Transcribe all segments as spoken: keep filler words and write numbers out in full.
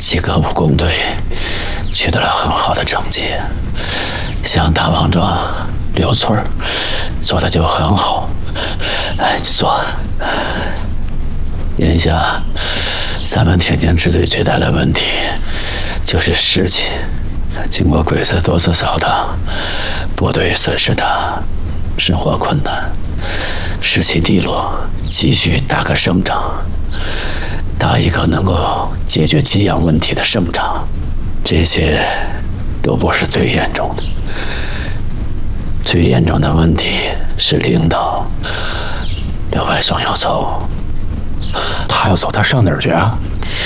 几个武工队取得了很好的成绩，像大王庄、刘村做的就很好。哎，坐。眼下，咱们天津支队最大的问题就是士气。经过鬼子多次扫荡，部队损失大，生活困难，士气低落，急需打个胜仗，打一个能够解决给养问题的胜仗。这些都不是最严重的，最严重的问题是领导刘外双要走。 他要走，他上哪儿去啊？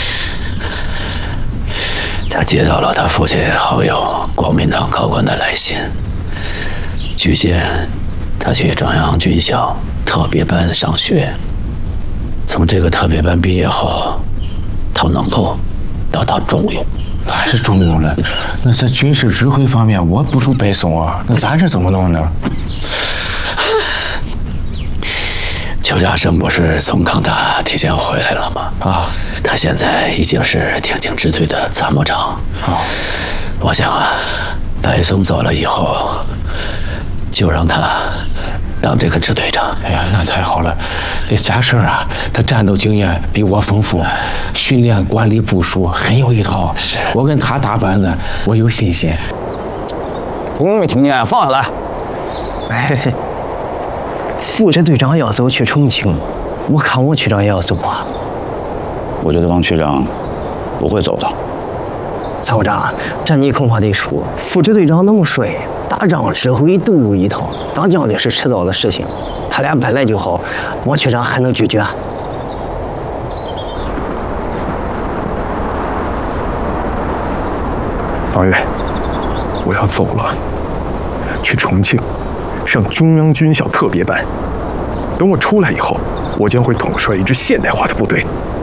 他接到了他父亲好友国民党高官的来信，据悉他去中央军校特别班上学，从这个特别班毕业后，他能够得到重用。 还是重用了？那在军事指挥方面，我不如北宋啊，那咱这怎么弄呢？ 邱家胜不是从康大提前回来了吗？ 啊， 他现在已经是天津支队的参谋长。 啊， 我想啊，白松走了以后，就让他当这个支队长。 哎呀，那太好了！这贾胜啊，他战斗经验比我丰富，训练、管理、部署很有一套。 是， 我跟他打班子，我有信心。 我没听见，放下来。哎。副支队长要走去重庆，我看我区长也要走啊。 我觉得王区长不会走的。 参谋长，这你恐怕得说，副支队长那么帅，打仗指挥都有一套，当将领是迟早的事情。他俩本来就好，王区长还能拒绝？ 王岳，我要走了，去重庆。上中央军校特别班，等我出来以后，我将会统帅一支现代化的部队。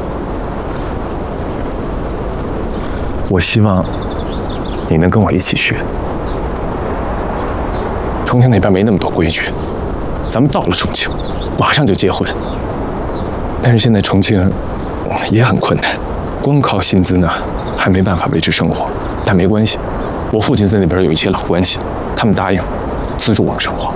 我希望你能跟我一起学。重庆那边没那么多规矩，咱们到了重庆，马上就结婚。但是现在重庆也很困难，光靠薪资呢，还没办法维持生活。但没关系，我父亲在那边有一些老关系，他们答应资助我们生活。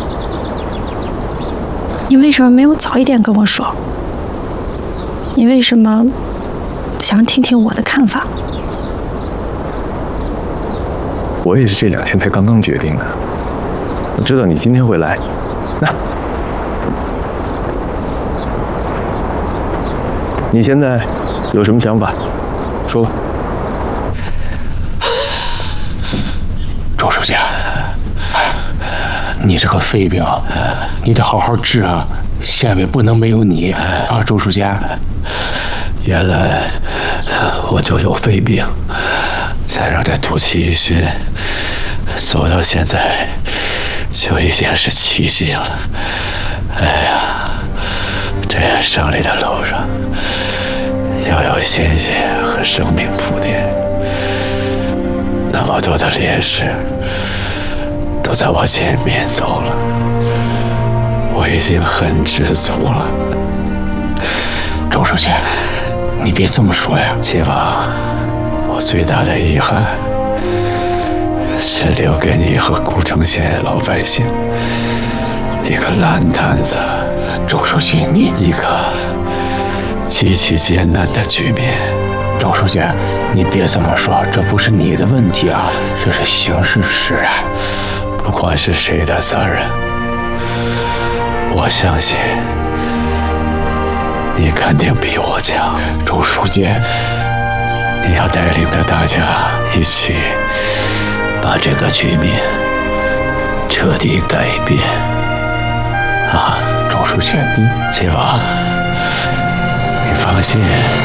你为什么没有早一点跟我说？你为什么不想听听我的看法？ 我也是这两天才刚刚决定的。我知道你今天会来，那你现在有什么想法？说吧。 周书记，你这个肺病，你得好好治啊！县委不能没有你啊，周书记。 原来我就有肺病，再让这土气一熏，走到现在就已经是奇迹了。哎呀，这胜利的路上要有鲜血和生命铺垫，那么多的烈士都在我前面走了，我已经很知足了。 周书记，你别这么说呀。 齐王，我最大的遗憾是留给你和古城县老百姓一个烂摊子。 周书记，你一个极其艰难的局面。 周书记，你别这么说，这不是你的问题啊，这是形势使然。 不管是谁的责任，我相信你肯定比我强。 周书记， 你要带领着大家一起把这个局面彻底改变啊！ 周书记，你齐王，你放心，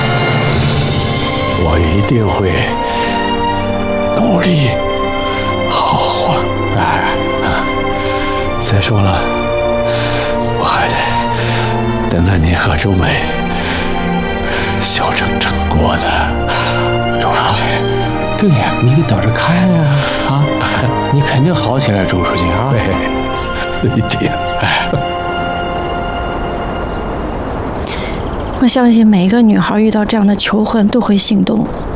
我一定会努力好好。 哎啊！再说了，我还得等着你和周美修成正果呢。 周书记，对呀，你得等着看呀！啊，你肯定好起来，周书记啊！ 对，一定。哎， 我相信每一个女孩遇到这样的求婚都会心动。